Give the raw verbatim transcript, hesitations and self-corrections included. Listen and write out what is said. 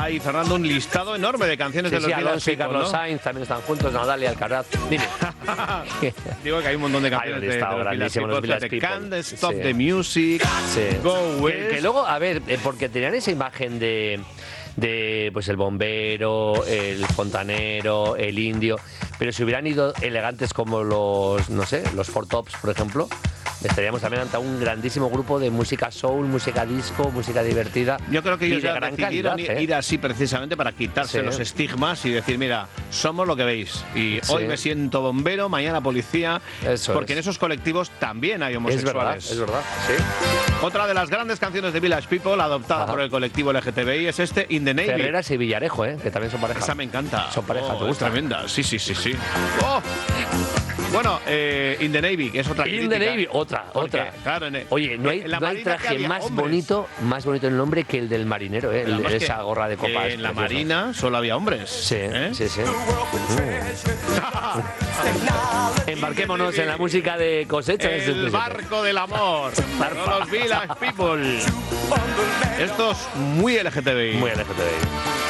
ahí, Fernando, un listado enorme de canciones Sí, de los sí, Village Alonso y People, Carlos ¿no? Sainz también están juntos, Nadal y Alcaraz. Dime. Digo que hay un montón de canciones Hay un de, de listado los Village grandísimo, los People. Village The People. Can't Stop Sí. the Music, Sí. Go Que, West. que luego, a ver, eh, porque tenían esa imagen de, de pues el bombero, el fontanero, el indio, pero si hubieran ido elegantes como los, no sé, los Four Tops, por ejemplo, estaríamos también ante un grandísimo grupo de música soul, música disco, música divertida. Yo creo que y ellos de ya gran decidieron calidad, ir, ¿eh? ir así precisamente para quitarse Sí. los estigmas y decir, mira, somos lo que veis. Y Sí. hoy me siento bombero, mañana policía. Eso porque es. en esos colectivos también hay Es verdad, homosexuales. es verdad, sí. Otra de las grandes canciones de Village People, adoptada Ajá. por el colectivo L G T B I, es este In the Navy. Ferreras y Villarejo, ¿eh? Que también son pareja. Esa me encanta. Son pareja, Oh, ¿te es gusta? tremenda. Sí, sí, sí, sí. Oh. Bueno, eh, In the Navy, que es otra In the crítica. Navy, otra, Porque, otra. claro, en el- Oye, no hay, en la no hay Marina que traje había más hombres. bonito, más bonito el nombre que el del marinero, ¿eh? Pero El- además esa que- gorra de que copas. en la preciosa. Marina solo había hombres. Sí, ¿eh? sí, sí. Embarquémonos en la música de cosecha. El barco del amor. Son los Village People. Estos muy L G T B I. Muy L G T B I.